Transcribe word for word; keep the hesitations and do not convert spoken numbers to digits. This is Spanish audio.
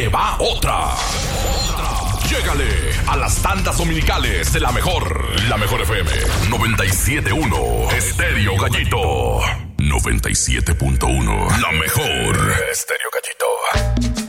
va otra. Llégale a las tandas dominicales de la mejor. La mejor F M noventa y siete punto uno. Estéreo Gallito noventa y siete punto uno. La mejor. Estéreo